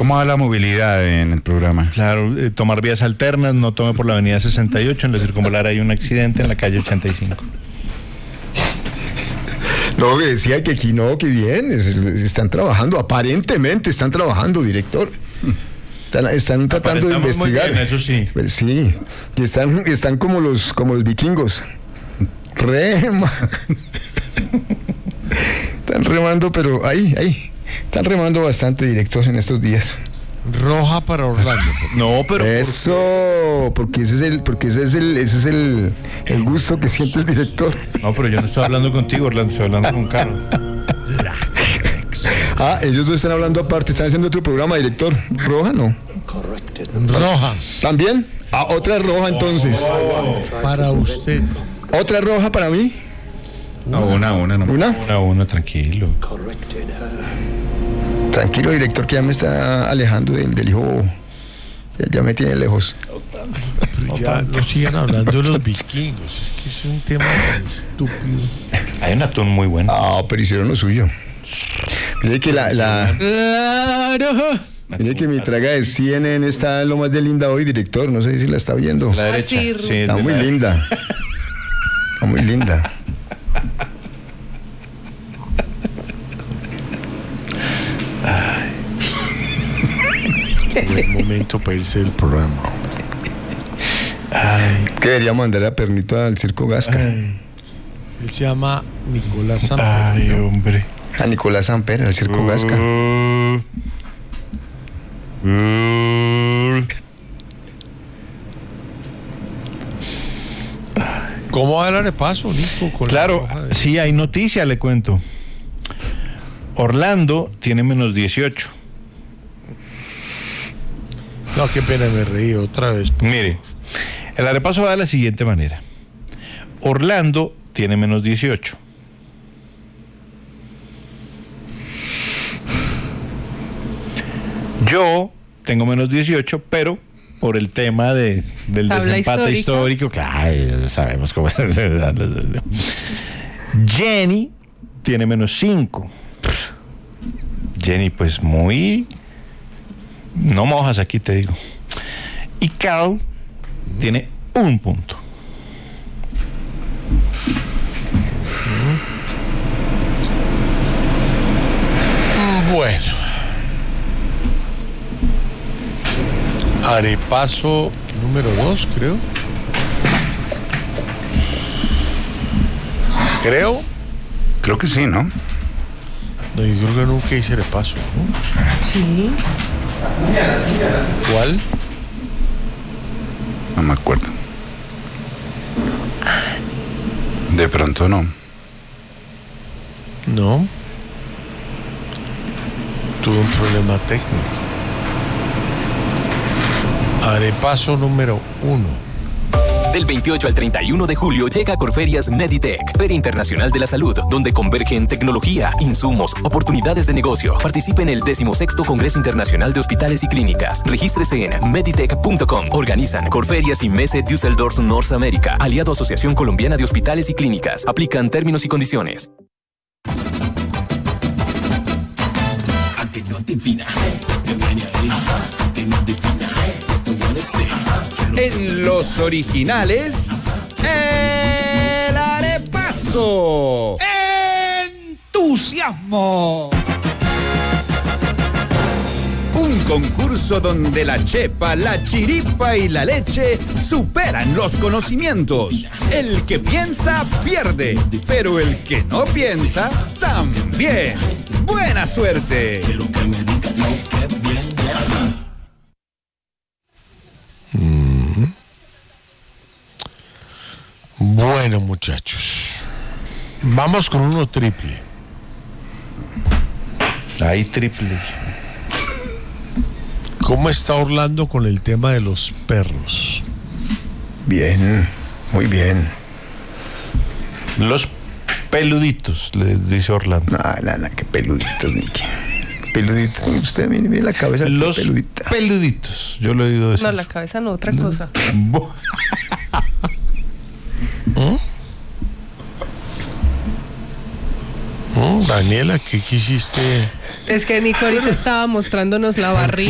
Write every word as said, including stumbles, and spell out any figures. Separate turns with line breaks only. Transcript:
¿Cómo va la movilidad en el programa?
Claro, eh, tomar vías alternas, no tome por la avenida sesenta y ocho, en la circunvalar hay un accidente en la calle ochenta y cinco.
No, me decía que aquí no, que bien, es, están trabajando, aparentemente están trabajando, director. Están, están tratando de investigar.
Muy bien, eso sí.
Pues sí, y están, están como los, como los vikingos. Rema. Están remando, pero ahí, ahí. Están remando bastante, director, en estos días.
Roja para Orlando.
No, pero
eso, porque ese es el, porque ese es el, ese es el, el gusto que siente el director.
No, pero yo no estoy hablando contigo, Orlando, estoy hablando con Carlos.
Ah, ellos dos están hablando aparte, están haciendo otro programa, director. ¿Roja no?
Roja.
¿También? Ah, otra roja entonces.
Para usted.
¿Otra roja para mí?
No, una, una, no.
¿Una?
Una, una, tranquilo.
Tranquilo, director, que ya me está alejando del, del hijo. Ya, ya me tiene lejos.
Pero ya no sigan hablando de los vikingos. Es que es un tema tan estúpido.
Hay un atún muy bueno.
Ah, pero hicieron lo suyo. Mire que la... la...
Claro.
Mire que mi traga de C N N está en lo más de linda hoy, director. No sé si la está viendo.
La derecha.
Así,
Sí,
Está
de
muy
la-
linda. Está muy linda.
Buen momento para irse del programa.
Que debería mandar a Pernito al Circo Gasca.
Él se llama Nicolás Samper.
Ay, hombre.
A Nicolás Samper, al Circo Gasca.
¿Cómo va el arepaso, Nico? Con la
Claro,
roja de-
sí, hay noticia, le cuento. Orlando tiene menos dieciocho.
No, qué pena, me reí otra vez.
Mire, el arepaso va de la siguiente manera. Orlando tiene menos dieciocho. Yo tengo menos dieciocho, pero por el tema de, del
Tabla
desempate
histórica.
histórico, claro, sabemos cómo es. Jenny tiene menos cinco. Jenny, pues muy... No mojas aquí, te digo. Y Carl tiene un punto.
Bueno. Arepaso número dos, creo. Creo.
Creo que sí, ¿no?
No, yo creo que nunca hice arepaso, ¿no?
Sí.
¿Cuál?
No me acuerdo. De pronto no.
No. Tuve un problema técnico. Arepaso número uno.
Del veintiocho al treinta y uno de julio llega a Corferias Meditech, Feria Internacional de la Salud, donde convergen tecnología, insumos, oportunidades de negocio. Participe en el decimosexto Congreso Internacional de Hospitales y Clínicas. Regístrese en meditech punto com. Organizan Corferias y Messe Düsseldorf North America, aliado Asociación Colombiana de Hospitales y Clínicas. Aplican términos y condiciones.
En los originales, el arepaso. ¡Entusiasmo! Un concurso donde la chepa, la chiripa y la leche superan los conocimientos. El que piensa, pierde, pero el que no piensa, también. ¡Buena suerte!
Bueno, muchachos. Vamos con uno triple.
Ahí triple.
¿Cómo está Orlando con el tema de los perros?
Bien, muy bien.
Los peluditos, le dice Orlando.
No, no, no, qué peluditos, Nicky. Peluditos. Usted mire, mire la cabeza.
Los
peludita.
peluditos. Yo lo he oído decir.
No, la cabeza no, otra cosa.
Bo-
¿Mm? ¿Mm? Daniela, ¿qué quisiste?
Es que Nico ahorita estaba mostrándonos la barriga.